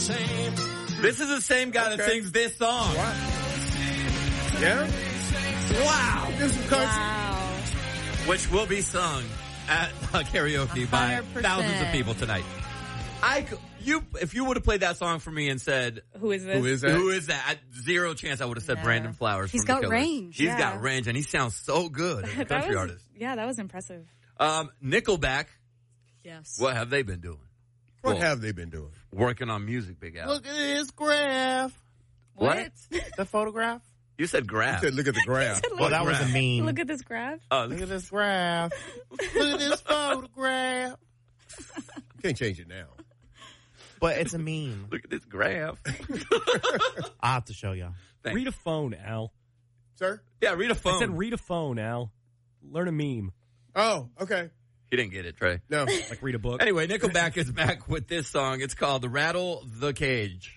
This is the same guy that sings this song. Wow. Yeah? Wow. This is country. Wow. Which will be sung at karaoke by 100%. thousands of people tonight. If you would have played that song for me and said, Who is this? Who is that? who is that? Zero chance I would have said Yeah. Brandon Flowers. He's from got The Killers. range. He's Yeah. got range, and he sounds so good as a That country was- artist. Yeah, that was impressive. Nickelback, Yes. what have they been doing? What Well, have they been doing? working on music, Big Al. Look at this graph. What? The photograph. You said You graph. said, look at the graph. Well, that was a meme. Look at this graph. Look at this graph. Look at this photograph. You can't change it now. But it's a meme. Look at this graph. I'll have to show y'all. Thanks. Read a phone, Al. Sir? Yeah, read a phone. I said read a phone, Al. Learn a meme. Oh, okay. He didn't get it, Trey. No. Like read a book. Anyway, Nickelback is back with this song. It's called Rattle the Cage.